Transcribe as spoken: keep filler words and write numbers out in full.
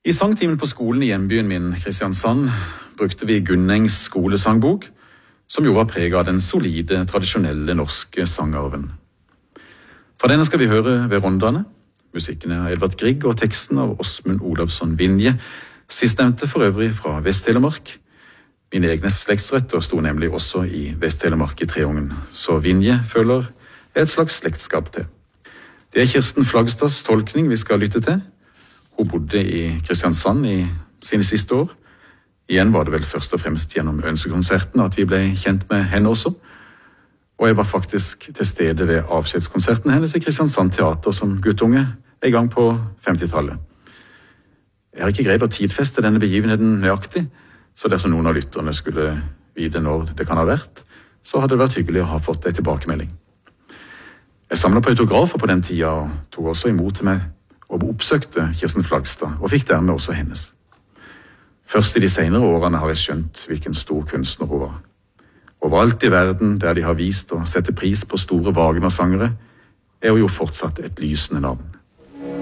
I sangtimen på skolen i hjembyen min, Kristiansand, brukte vi Gunnengs skolesangbok, som jo var preget av den solide, tradisjonelle norske sangarven. Fra denne skal vi høre ved rondane. Musikken er Edvard Grieg og teksten av Åsmund Olavsson Vinje, sistnevnte for øvrig fra Vest-Telemark. Mine egne slektsrøtter sto nemlig også i Vest-Telemark i Treungen, så Vinje føler et slags slektskap til. Det er Kirsten Flagstads tolkning vi skal lytte til. Hun bodde i Kristiansand i sine siste år. Igjen var det vel først og fremst gjennom ønskekonserten at vi ble kjent med henne også. Og jeg var faktisk til stede ved avskjedskonserten hennes i Kristiansand Teater som guttunge en gang på femtitallet. Jeg har ikke greid å tidfeste denne begivenheten nøyaktig, så dersom noen av lytterne skulle vite når det kan ha vært, så hadde det vært hyggelig å ha fått en tilbakemelding. Jeg samlet på autografer på den tida og tok også imot meg og oppsøkte Kirsten Flagstad, og fikk dermed også hennes. Først i de senere årene har jeg skjønt hvilken stor kunstner hun var. Overalt i verden der de har vist å sette pris på store Wagner-sangere, er hun jo fortsatt et lysende navn.